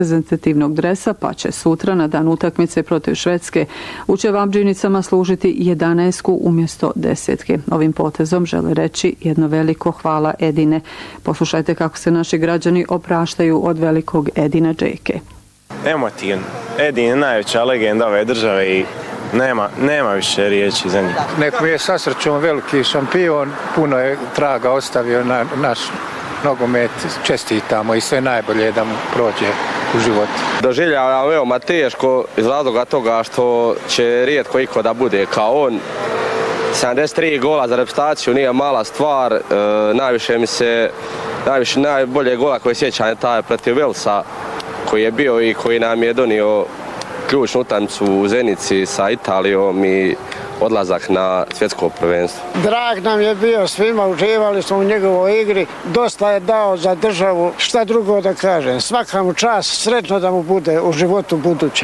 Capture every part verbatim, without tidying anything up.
reprezentativnog dresa, pa će sutra na dan utakmice protiv Švedske u čevabdžinicama služiti jedanaestku umjesto desetke. Ovim potezom žele reći jedno veliko hvala Edine. Poslušajte kako se naši građani opraštaju od velikog Edina Džeke. Emotivan. Edin je najveća legenda ove države i nema, nema više riječi za njih. Neko je sa srećom veliki šampion, puno je traga ostavio na naš nogomet, čestitamo i sve najbolje da mu prođe u životu. Doživljava veoma teško iz razloga toga što će rijetko iko da bude kao on. sedamdeset tri gola za reprezentaciju nije mala stvar, e, najviše mi se, najviše, najbolje gola koje sjećam je taj protiv Velsa koji je bio i koji nam je donio ključnu utakmicu u Zenici sa Italijom i odlazak na svjetsko prvenstvo. Drag nam je bio svima, uživali smo u njegovoj igri, dosta je dao za državu, šta drugo da kažem. Svaka mu čast, sretno da mu bude u životu buduće.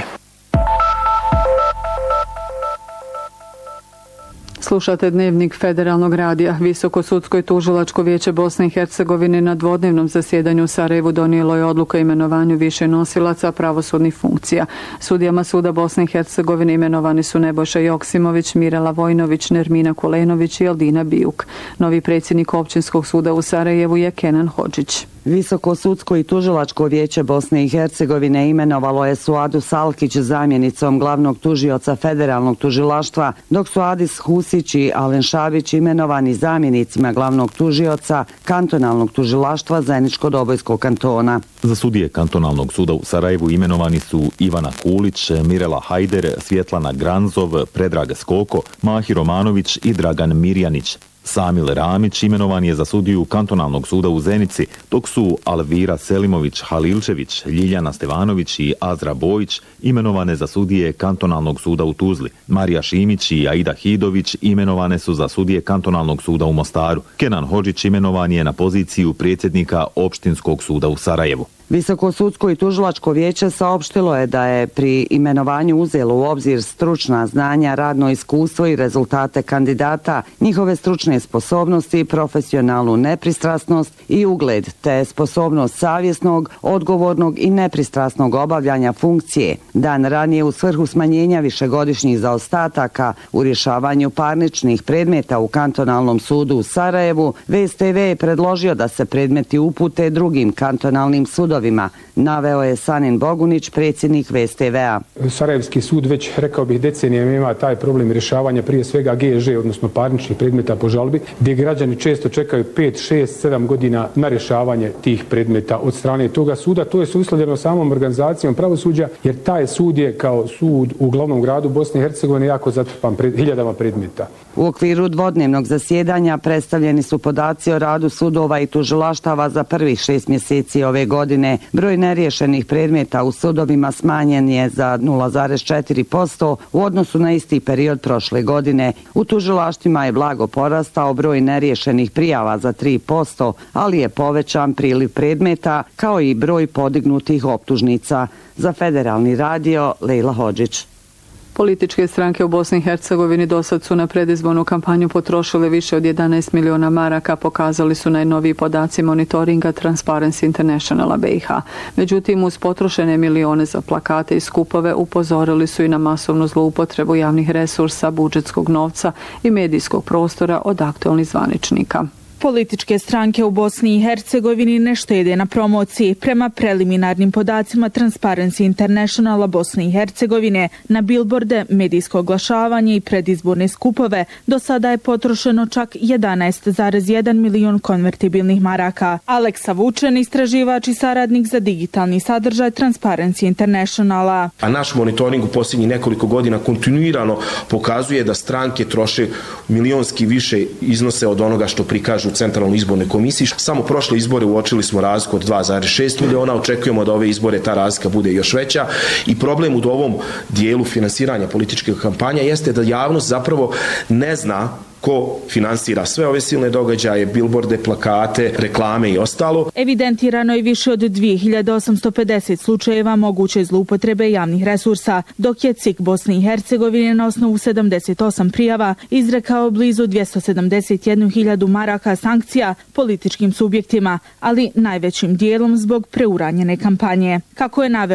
Slušate Dnevnik Federalnog radija. Visoko sudsko i tužilačko vijeće Bosne i Hercegovine na dvodnevnom zasjedanju u Sarajevu donijelo je odluku o imenovanju više nosilaca pravosudnih funkcija. Sudijama Suda Bosne i Hercegovine imenovani su Nebojša Joksimović, Mirela Vojnović, Nermina Kulenović i Eldina Bijuk. Novi predsjednik Općinskog suda u Sarajevu je Kenan Hodžić. Visoko sudsko i tužilačko vijeće Bosne i Hercegovine imenovalo je Suadu Salkić zamjenicom glavnog tužioca federalnog tužilaštva, dok su Adis Husić i Alen Šabić imenovani zamjenicima glavnog tužioca kantonalnog tužilaštva Zeničko-Dobojskog kantona. Za sudije kantonalnog suda u Sarajevu imenovani su Ivana Kulić, Mirela Hajder, Svjetlana Granzov, Predrag Skoko, Mahi Romanović i Dragan Mirjanić. Samil Ramić imenovan je za sudiju kantonalnog suda u Zenici, dok su Alvira Selimović Halilčević, Ljiljana Stevanović i Azra Bojić imenovane za sudije kantonalnog suda u Tuzli. Marija Šimić i Aida Hidović imenovane su za sudije kantonalnog suda u Mostaru. Kenan Hodžić imenovan je na poziciju predsjednika Opštinskog suda u Sarajevu. Visoko sudsko i tužilačko vijeće saopštilo je da je pri imenovanju uzelo u obzir stručna znanja, radno iskustvo i rezultate kandidata, njihove stručne sposobnosti, profesionalnu nepristrasnost i ugled, te sposobnost savjesnog, odgovornog i nepristrasnog obavljanja funkcije. Dan ranije u svrhu smanjenja višegodišnjih zaostataka u rješavanju parničnih predmeta u kantonalnom sudu u Sarajevu, V S T V je predložio da se predmeti upute drugim kantonalnim sudovima. Naveo je Sanin Bogunić, predsjednik V S T V-a. Sarajevski sud već, rekao bih, decenijama ima taj problem rješavanja prije svega G E Ž, odnosno parničnih predmeta po žalbi, gdje građani često čekaju pet, šest, sedam godina na rješavanje tih predmeta od strane toga suda. To je uslovljeno samom organizacijom pravosuđa, jer taj sud je kao sud u glavnom gradu Bosne i Hercegovine jako zatrpan pred, hiljadama predmeta. U okviru dvodnevnog zasjedanja predstavljeni su podaci o radu sudova i tužilaštava za prvih šest mjeseci ove godine. Broj neriješenih predmeta u sudovima smanjen je za nula zarez četiri posto u odnosu na isti period prošle godine. U tužilaštvima je blago porastao broj neriješenih prijava za tri posto, ali je povećan priliv predmeta kao i broj podignutih optužnica. Za Federalni radio, Lejla Hodžić. Političke stranke u Bosni i Hercegovini dosad su na predizbornu kampanju potrošile više od jedanaest miliona maraka, pokazali su najnoviji podaci monitoringa Transparency Internationala B i H. Međutim, uz potrošene milione za plakate i skupove upozorili su i na masovnu zloupotrebu javnih resursa, budžetskog novca i medijskog prostora od aktualnih zvaničnika. Političke stranke u Bosni i Hercegovini ne štede na promociji. Prema preliminarnim podacima Transparency Internationala Bosne i Hercegovine na bilborde, medijsko oglašavanje i predizborne skupove do sada je potrošeno čak jedanaest zarez jedan milion konvertibilnih maraka. Aleksa Vučen, istraživač i saradnik za digitalni sadržaj Transparency Internationala. A naš monitoring u posljednjih nekoliko godina kontinuirano pokazuje da stranke troše milionski više iznose od onoga što prikažu u Centralnoj izbornoj komisiji. Samo prošle izbore uočili smo razliku od dva zarez šest miliona, očekujemo da ove izbore ta razlika bude još veća i problem u ovom dijelu finansiranja političke kampanje jeste da javnost zapravo ne zna ko finansira sve ove silne događaje, bilborde, plakate, reklame i ostalo. Evidentirano je više od dvije hiljade osamsto pedeset slučajeva moguće zloupotrebe javnih resursa, dok je C I K Bosne i Hercegovine na osnovu sedamdeset osam prijava izrekao blizu dvjesto sedamdeset jednu hiljadu maraka sankcija političkim subjektima, ali najvećim dijelom zbog preuranjene kampanje. Kako je naveo